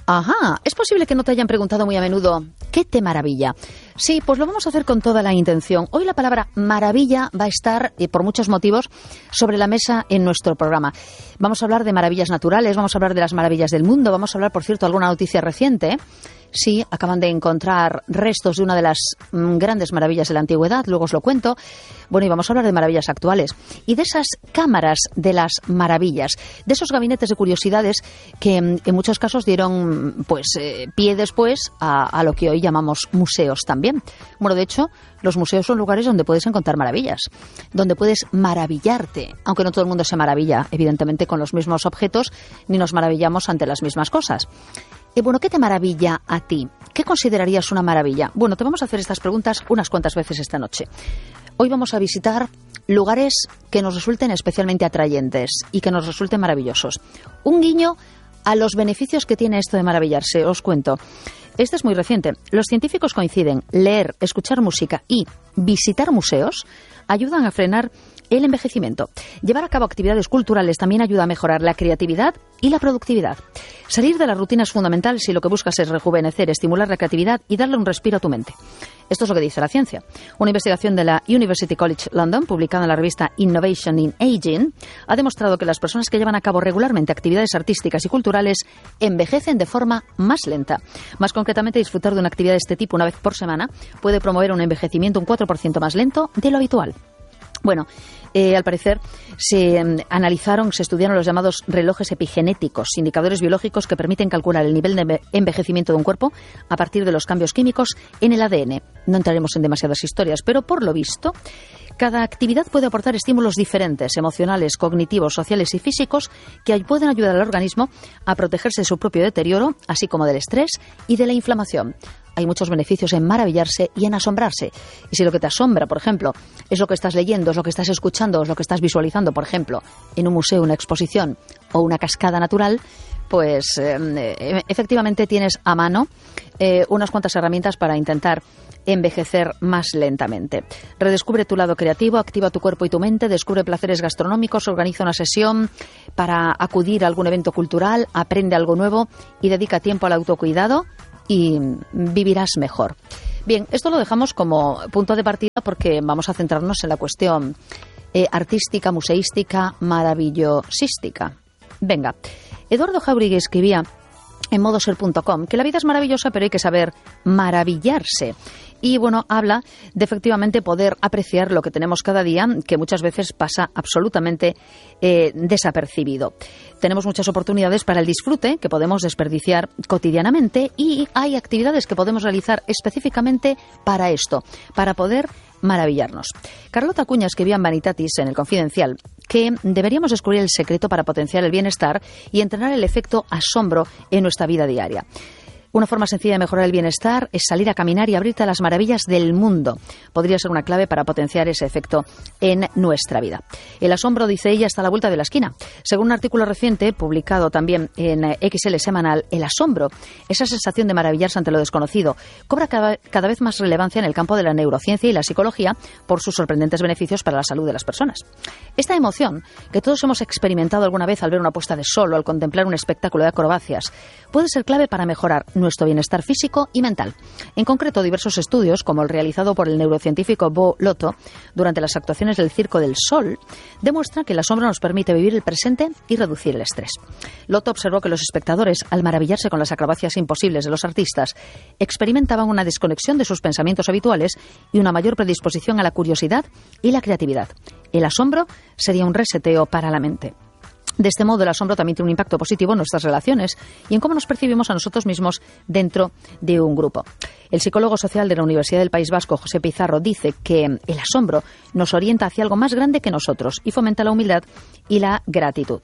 Ajá, es posible que no te hayan preguntado muy a menudo ¿qué te maravilla? Sí, pues lo vamos a hacer con toda la intención. Hoy la palabra maravilla va a estar, por muchos motivos, sobre la mesa en nuestro programa. Vamos a hablar de maravillas naturales, vamos a hablar de las maravillas del mundo, vamos a hablar, por cierto, alguna noticia reciente. Sí, acaban de encontrar restos de una de las grandes maravillas de la antigüedad, luego os lo cuento. Bueno, y vamos a hablar de maravillas actuales y de esas cámaras de las maravillas, de esos gabinetes de curiosidades que en muchos casos dieron pie después a lo que hoy llamamos museos también. Bueno, de hecho, los museos son lugares donde puedes encontrar maravillas, donde puedes maravillarte, aunque no todo el mundo se maravilla, evidentemente, con los mismos objetos, ni nos maravillamos ante las mismas cosas. Bueno, ¿qué te maravilla a ti? ¿Qué considerarías una maravilla? Bueno, te vamos a hacer estas preguntas unas cuantas veces esta noche. Hoy vamos a visitar lugares que nos resulten especialmente atrayentes y que nos resulten maravillosos. Un guiño a los beneficios que tiene esto de maravillarse, os cuento. Este es muy reciente. Los científicos coinciden. Leer, escuchar música y visitar museos ayudan a frenar el envejecimiento. Llevar a cabo actividades culturales también ayuda a mejorar la creatividad y la productividad. Salir de la rutina es fundamental si lo que buscas es rejuvenecer, estimular la creatividad y darle un respiro a tu mente. Esto es lo que dice la ciencia. Una investigación de la University College London, publicada en la revista Innovation in Aging, ha demostrado que las personas que llevan a cabo regularmente actividades artísticas y culturales envejecen de forma más lenta. Más concretamente, disfrutar de una actividad de este tipo una vez por semana puede promover un envejecimiento un 4% más lento de lo habitual. Bueno, al parecer se estudiaron los llamados relojes epigenéticos, indicadores biológicos que permiten calcular el nivel de envejecimiento de un cuerpo a partir de los cambios químicos en el ADN. No entraremos en demasiadas historias, pero por lo visto, cada actividad puede aportar estímulos diferentes, emocionales, cognitivos, sociales y físicos, que pueden ayudar al organismo a protegerse de su propio deterioro, así como del estrés y de la inflamación. Hay muchos beneficios en maravillarse y en asombrarse. Y si lo que te asombra, por ejemplo, es lo que estás leyendo, es lo que estás escuchando, es lo que estás visualizando, por ejemplo, en un museo, una exposición o una cascada natural, pues efectivamente tienes a mano unas cuantas herramientas para intentar envejecer más lentamente. Redescubre tu lado creativo, activa tu cuerpo y tu mente, descubre placeres gastronómicos, organiza una sesión para acudir a algún evento cultural, aprende algo nuevo y dedica tiempo al autocuidado y vivirás mejor. Bien, esto lo dejamos como punto de partida porque vamos a centrarnos en la cuestión artística, museística, maravillosística. Venga, Eduardo Jauregui escribía en modoser.com que la vida es maravillosa, pero hay que saber maravillarse. Y bueno, habla de efectivamente poder apreciar lo que tenemos cada día, que muchas veces pasa absolutamente desapercibido. Tenemos muchas oportunidades para el disfrute que podemos desperdiciar cotidianamente y hay actividades que podemos realizar específicamente para esto, para poder maravillarnos. Carlota Acuña escribía en Vanitatis, en El Confidencial, que deberíamos descubrir el secreto para potenciar el bienestar y entrenar el efecto asombro en nuestra vida diaria. Una forma sencilla de mejorar el bienestar es salir a caminar y abrirte a las maravillas del mundo. Podría ser una clave para potenciar ese efecto en nuestra vida. El asombro, dice ella, está a la vuelta de la esquina. Según un artículo reciente, publicado también en XL Semanal, el asombro, esa sensación de maravillarse ante lo desconocido, cobra cada vez más relevancia en el campo de la neurociencia y la psicología por sus sorprendentes beneficios para la salud de las personas. Esta emoción, que todos hemos experimentado alguna vez al ver una puesta de sol o al contemplar un espectáculo de acrobacias, puede ser clave para mejorar nuestro bienestar físico y mental. En concreto, diversos estudios, como el realizado por el neurocientífico Bo Lotto durante las actuaciones del Circo del Sol, demuestran que el asombro nos permite vivir el presente y reducir el estrés. Lotto observó que los espectadores, al maravillarse con las acrobacias imposibles de los artistas, experimentaban una desconexión de sus pensamientos habituales y una mayor predisposición a la curiosidad y la creatividad. El asombro sería un reseteo para la mente. De este modo, el asombro también tiene un impacto positivo en nuestras relaciones y en cómo nos percibimos a nosotros mismos dentro de un grupo. El psicólogo social de la Universidad del País Vasco, José Pizarro, dice que el asombro nos orienta hacia algo más grande que nosotros y fomenta la humildad y la gratitud.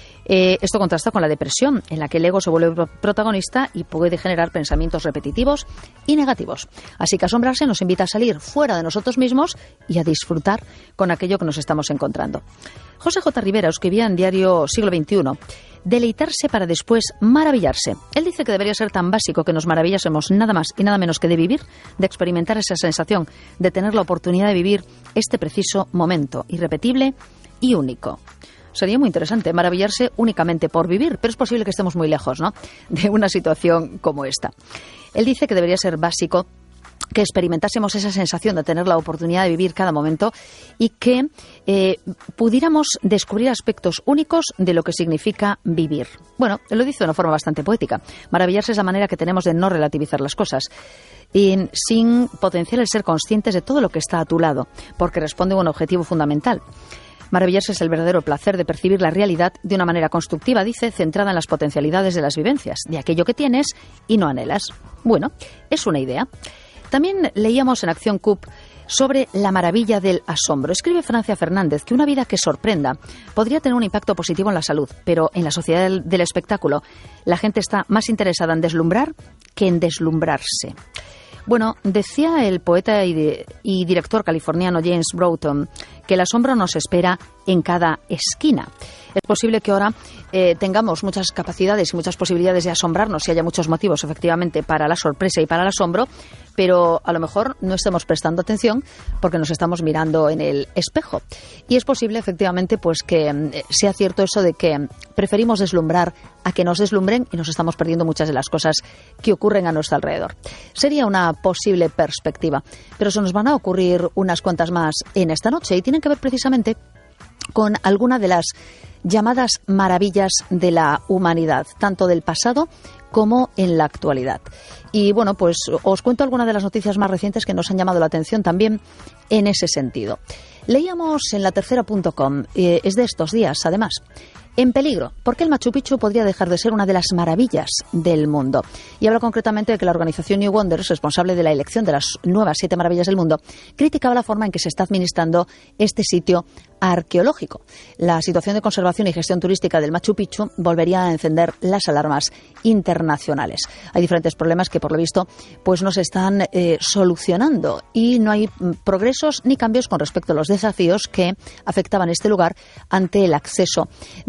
Esto contrasta con la depresión, en la que el ego se vuelve protagonista y puede generar pensamientos repetitivos y negativos. Así que asombrarse nos invita a salir fuera de nosotros mismos y a disfrutar con aquello que nos estamos encontrando. José J. Rivera escribía en Diario Siglo XXI, deleitarse para después maravillarse. Él dice que debería ser tan básico que nos maravillásemos nada más y nada menos que de vivir, de experimentar esa sensación, de tener la oportunidad de vivir este preciso momento, irrepetible y único. Sería muy interesante maravillarse únicamente por vivir, pero es posible que estemos muy lejos, ¿no?, de una situación como esta. Él dice que debería ser básico que experimentásemos esa sensación de tener la oportunidad de vivir cada momento y que pudiéramos descubrir aspectos únicos de lo que significa vivir. Bueno, él lo dice de una forma bastante poética. Maravillarse es la manera que tenemos de no relativizar las cosas, sin potenciar el ser conscientes de todo lo que está a tu lado, porque responde a un objetivo fundamental. Maravillarse es el verdadero placer de percibir la realidad de una manera constructiva, dice, centrada en las potencialidades de las vivencias, de aquello que tienes y no anhelas. Bueno, es una idea. También leíamos en Acción CUP sobre la maravilla del asombro. Escribe Francia Fernández que una vida que sorprenda podría tener un impacto positivo en la salud, pero en la sociedad del espectáculo la gente está más interesada en deslumbrar que en deslumbrarse. Bueno, decía el poeta y director californiano James Broughton que el asombro nos espera en cada esquina. Es posible que ahora tengamos muchas capacidades y muchas posibilidades de asombrarnos y haya muchos motivos, efectivamente, para la sorpresa y para el asombro, pero a lo mejor no estemos prestando atención porque nos estamos mirando en el espejo. Y es posible, efectivamente, pues que sea cierto eso de que preferimos deslumbrar a que nos deslumbren y nos estamos perdiendo muchas de las cosas que ocurren a nuestro alrededor. Sería una posible perspectiva, pero se nos van a ocurrir unas cuantas más en esta noche y tienen que ver precisamente con alguna de las llamadas maravillas de la humanidad, tanto del pasado como en la actualidad. Y bueno, pues os cuento algunas de las noticias más recientes que nos han llamado la atención también en ese sentido. Leíamos en latercera.com, es de estos días además, en peligro, porque el Machu Picchu podría dejar de ser una de las maravillas del mundo. Y habla concretamente de que la organización New Wonders, responsable de la elección de las nuevas 7 maravillas del mundo, criticaba la forma en que se está administrando este sitio arqueológico. La situación de conservación y gestión turística del Machu Picchu volvería a encender las alarmas internacionales. Hay diferentes problemas que, por lo visto, pues no se están solucionando y no hay progresos ni cambios con respecto a los desafíos que afectaban este lugar ante el acceso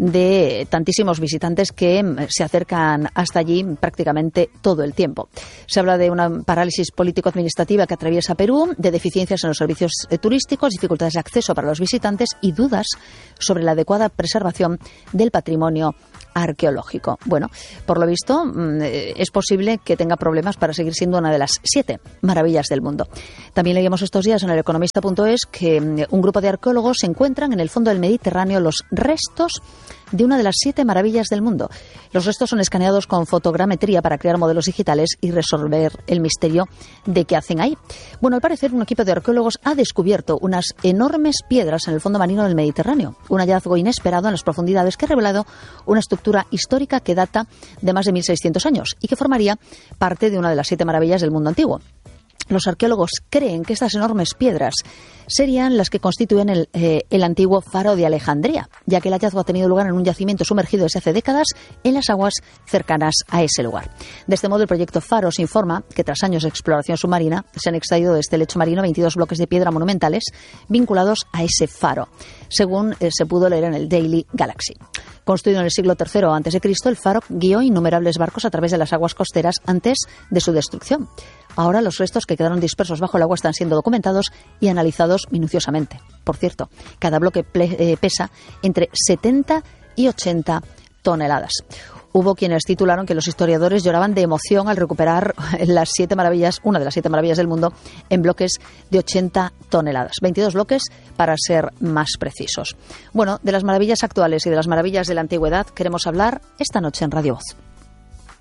de tantísimos visitantes que se acercan hasta allí prácticamente todo el tiempo. Se habla de una parálisis político-administrativa que atraviesa Perú, de deficiencias en los servicios turísticos, dificultades de acceso para los visitantes y dudas sobre la adecuada preservación del patrimonio arqueológico. Bueno, por lo visto es posible que tenga problemas para seguir siendo una de las 7 maravillas del mundo. También leíamos estos días en el economista.es que un grupo de arqueólogos encuentran en el fondo del Mediterráneo los restos de una de las 7 maravillas del mundo. Los restos son escaneados con fotogrametría para crear modelos digitales y resolver el misterio de qué hacen ahí. Bueno, al parecer un equipo de arqueólogos ha descubierto unas enormes piedras en el fondo marino del Mediterráneo, un hallazgo inesperado en las profundidades que ha revelado una estructura histórica que data de más de 1600 años y que formaría parte de una de las 7 maravillas del mundo antiguo. Los arqueólogos creen que estas enormes piedras serían las que constituyen el antiguo faro de Alejandría, ya que el hallazgo ha tenido lugar en un yacimiento sumergido desde hace décadas en las aguas cercanas a ese lugar. De este modo, el proyecto Faros informa que tras años de exploración submarina se han extraído de este lecho marino 22 bloques de piedra monumentales vinculados a ese faro, según se pudo leer en el Daily Galaxy. Construido en el siglo III a.C., el faro guió innumerables barcos a través de las aguas costeras antes de su destrucción. Ahora los restos que quedaron dispersos bajo el agua están siendo documentados y analizados minuciosamente. Por cierto, cada bloque pesa entre 70 y 80 toneladas. Hubo quienes titularon que los historiadores lloraban de emoción al recuperar las 7 maravillas, una de las 7 maravillas del mundo, en bloques de 80 toneladas. 22 bloques para ser más precisos. Bueno, de las maravillas actuales y de las maravillas de la antigüedad queremos hablar esta noche en Radio Voz.